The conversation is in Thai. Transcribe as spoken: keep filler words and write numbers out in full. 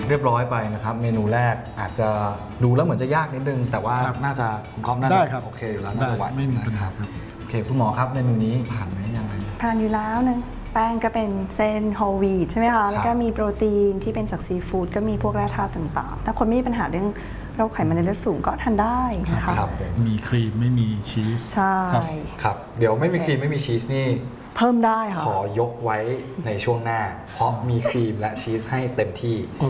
เรียบร้อยไปนะครับเมนูแรกอาจจะดูแล้วเหมือนจะยากนิดนึงแต่ว่าน่าจะคุณก๊อฟน่าจะโอเคอยู่แล้วน่าจะไหวไม่มีปัญหาครับโอเคคุณหมอครับเมนูนี้ผ่านไหมยังไงทานอยู่แล้วนะแป้งก็เป็นเส้นโฮลวีตใช่ไหมคะแล้วก็มีโปรตีนที่เป็นจากซีฟู้ดก็มีพวกแร่ธาตุต่างๆถ้าคนไม่มีปัญหาเรื่องโรคไขมันในเลือดสูงก็ทานได้นะคะมีครีมไม่มีชีสใช่ครับเดี๋ยวไม่มีครีมไม่มีชีสนี่เพิ่มได้ค่ะขอยกไว้ในช่วงหน้าเพราะมีครีมและชีสให้เต็มที่